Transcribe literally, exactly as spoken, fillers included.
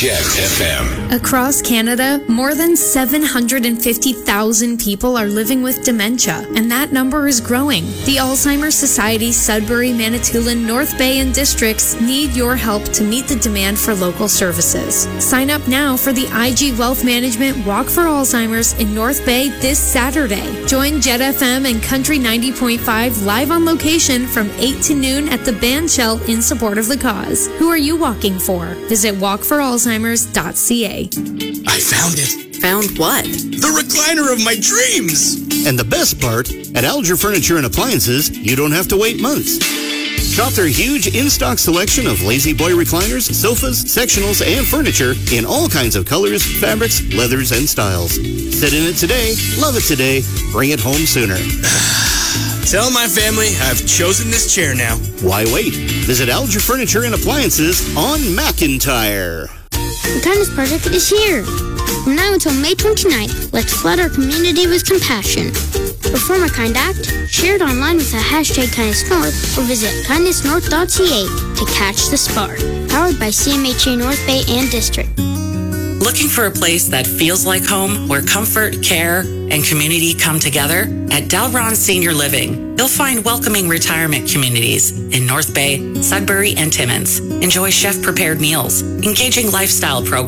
Jet F M. Across Canada, more than seven hundred fifty thousand people are living with dementia, and that number is growing. The Alzheimer's Society, Sudbury, Manitoulin, North Bay, and districts need your help to meet the demand for local services. Sign up now for the I G Wealth Management Walk for Alzheimer's in North Bay this Saturday. Join Jet F M and Country ninety point five live on location from eight to noon at the band shell in support of the cause. Who are you walking for? Visit walk for alzheimers dot c a. I found it. Found what? The recliner of my dreams. And the best part, at Alger Furniture and Appliances, you don't have to wait months. Shop their huge in-stock selection of Lazy Boy recliners, sofas, sectionals, and furniture in all kinds of colors, fabrics, leathers, and styles. Sit in it today, love it today, bring it home sooner. Tell my family I've chosen this chair now. Why wait? Visit Alger Furniture and Appliances on McIntyre. The Kindness Project is here. From now until May twenty-ninth, let's flood our community with compassion. Perform a kind act, share it online with the hashtag KindnessNorth, or visit kindness north dot c a to catch the spark. Powered by C M H A North Bay and District. Looking for a place that feels like home, where comfort, care, and community come together? At Delron Senior Living, you'll find welcoming retirement communities in North Bay, Sudbury, and Timmins. Enjoy chef-prepared meals, engaging lifestyle programs,